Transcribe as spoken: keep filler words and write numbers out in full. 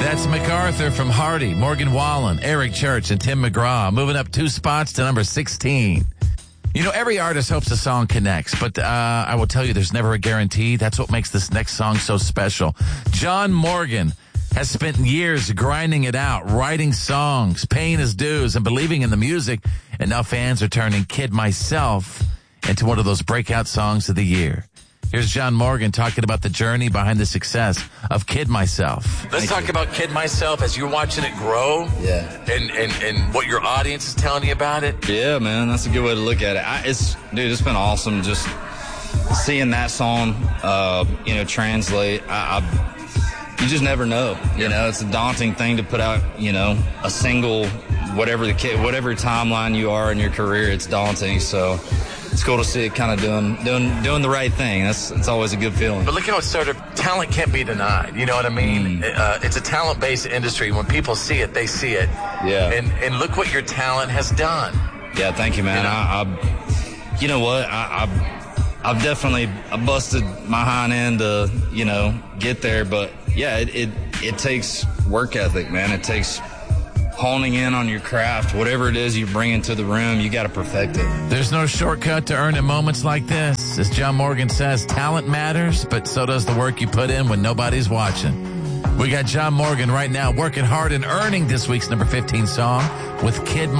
That's MacArthur from Hardy, Morgan Wallen, Eric Church, and Tim McGraw, moving up two spots to number sixteen. You know, every artist hopes a song connects, but uh, I will tell you there's never a guarantee. That's what makes this next song so special. John Morgan has spent years grinding it out, writing songs, paying his dues, and believing in the music, and now fans are turning Kid Myself into one of those breakout songs of the year. Here's John Morgan talking about the journey behind the success of Kid Myself. Let's Thank talk you. about Kid Myself as you're watching it grow. Yeah. And, and, and what your audience is telling you about it. Yeah, man, that's a good way to look at it. I, it's, dude, it's been awesome just seeing that song, uh, you know, translate. I, I, you just never know. You know, it's a daunting thing to put out, you know, a single, whatever the kid, whatever timeline you are in your career, it's daunting. So it's cool to see it kind of doing doing doing the right thing. That's it's always a good feeling. But look how it started. Talent can't be denied. You know what I mean? Mm. Uh, it's a talent-based industry. When people see it, they see it. Yeah. And and look what your talent has done. Yeah, thank you, man. You know, I, I, you know what? I, I, I've definitely I busted my hind end to, you know, get there. But yeah, it, it it takes work ethic, man. It takes honing in on your craft. Whatever it is you bring into the room, you got to perfect it. There's no shortcut to earning moments like this. As John Morgan says, talent matters, but so does the work you put in when nobody's watching. We got John Morgan right now working hard and earning this week's number fifteen song with Kid